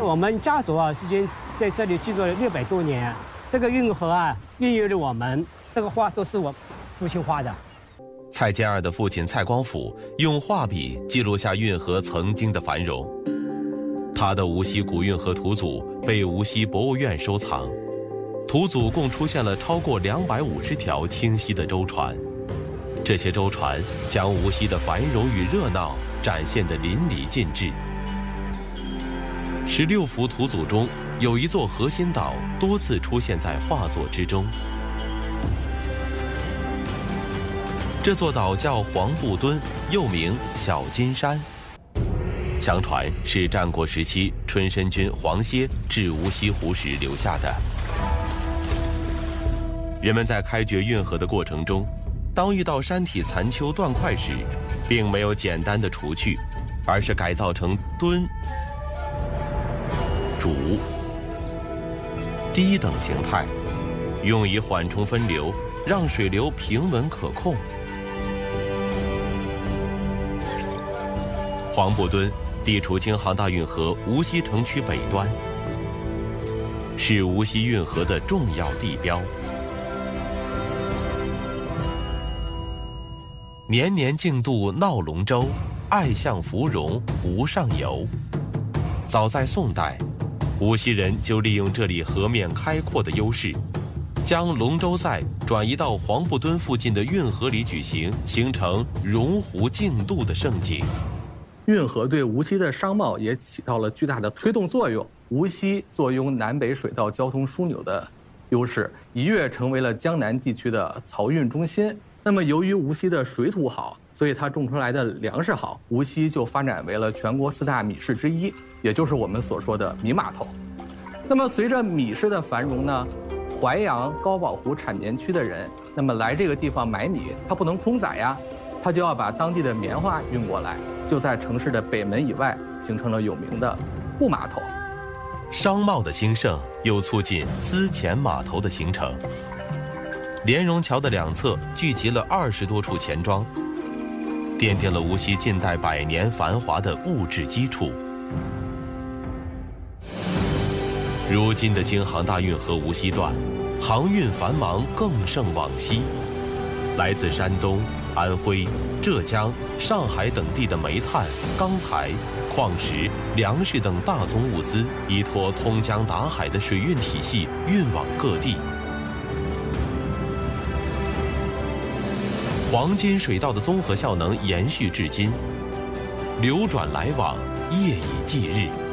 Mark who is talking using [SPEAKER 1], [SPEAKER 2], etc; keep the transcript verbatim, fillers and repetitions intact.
[SPEAKER 1] 我们家族啊，已经在这里居住了六百多年。这个运河啊，孕育了我们。这个画都是我父亲画的。
[SPEAKER 2] 蔡健二的父亲蔡光甫用画笔记录下运河曾经的繁荣。他的无锡古运河图组被无锡博物院收藏，图组共出现了超过两百五十条清晰的舟船。这些舟船将无锡的繁荣与热闹展现得淋漓尽致。十六幅图组中，有一座核心岛多次出现在画作之中。这座岛叫黄布墩，又名小金山。相传是战国时期春申君黄歇至无锡湖时留下的。人们在开掘运河的过程中，当遇到山体残丘断块时，并没有简单的除去，而是改造成墩、主低等形态，用以缓冲分流，让水流平稳可控。黄布墩地处京杭大运河无锡城区北端，是无锡运河的重要地标。年年竞渡闹龙舟，爱向芙蓉湖上游。早在宋代，无锡人就利用这里河面开阔的优势，将龙舟赛转移到黄布墩附近的运河里举行，形成蓉湖竞渡的盛景。
[SPEAKER 3] 运河对无锡的商贸也起到了巨大的推动作用。无锡坐拥南北水道交通枢纽的优势，一跃成为了江南地区的漕运中心。那么由于无锡的水土好，所以它种出来的粮食好，无锡就发展为了全国四大米市之一，也就是我们所说的米码头。那么随着米市的繁荣呢，淮阳、高宝湖产棉区的人，那么来这个地方买米，他不能空载呀，他就要把当地的棉花运过来，就在城市的北门以外形成了有名的布码头。
[SPEAKER 2] 商贸的兴盛又促进丝钱码头的形成。莲蓉桥的两侧聚集了二十多处钱庄，奠定了无锡近代百年繁华的物质基础。如今的京杭大运河无锡段，航运繁忙更胜往昔。来自山东、安徽、浙江、上海等地的煤炭、钢材、矿石、粮食等大宗物资，依托通江达海的水运体系运往各地。黄金水道的综合效能延续至今，流转来往，夜以继日。